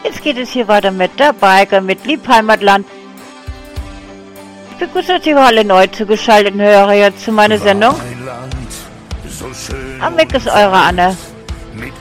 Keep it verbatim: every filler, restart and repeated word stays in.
Jetzt geht es hier weiter mit der Biker, mit Liebheimatland. Ich begrüße Sie alle neu zugeschalteten Hörer hier zu meiner Sendung. So schön Am Weg ist eure Anne. mit